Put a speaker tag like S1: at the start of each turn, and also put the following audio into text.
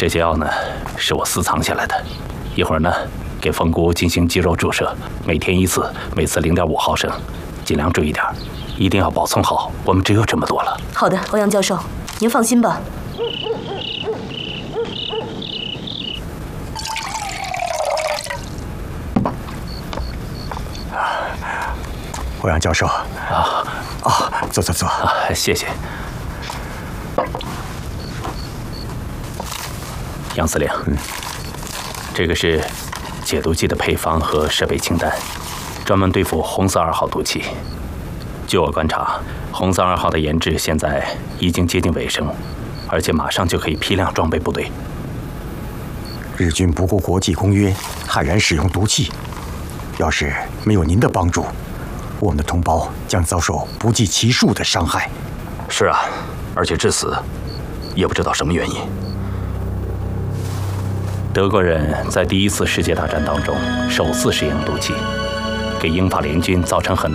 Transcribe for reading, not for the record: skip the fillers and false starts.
S1: 这些药呢，是我私藏下来的。一会儿呢，给风姑进行肌肉注射，每天1次，每次0.5毫升，尽量注意点，一定要保存好。我们只有这么多了。
S2: 好的，欧阳教授，您放心吧。
S3: 欧阳教授，坐。
S1: 谢谢。杨司令，这个是解毒剂的配方和设备清单，专门对付红色2号毒气。据我观察，红色2号的研制现在已经接近尾声，而且马上就可以批量装备部队。
S3: 日军不顾国际公约，悍然使用毒气，要是没有您的帮助，我们的同胞将遭受不计其数的伤害。
S4: 是啊，而且致死，也不知道什么原因。
S1: 德国人在第1次世界大战当中首次使用毒气，给英法联军造成很